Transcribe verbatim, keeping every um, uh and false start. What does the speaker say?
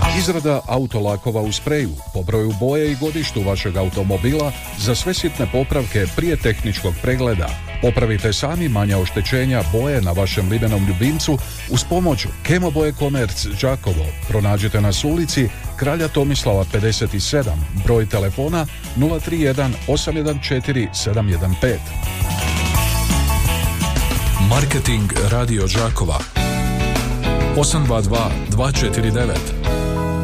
Izrada autolakova u spreju, po broju boje i godištu vašeg automobila za sve sitne popravke prije tehničkog pregleda. Popravite sami manja oštećenja boje na vašem limenom ljubimcu uz pomoć Kemoboje Komerc Đakovo. Pronađite nas u ulici Kralja Tomislava pedeset sedam, broj telefona nula tri jedan osam jedan četiri sedam jedan pet. Marketing Radio Đakova osam dva dva dva četiri devet.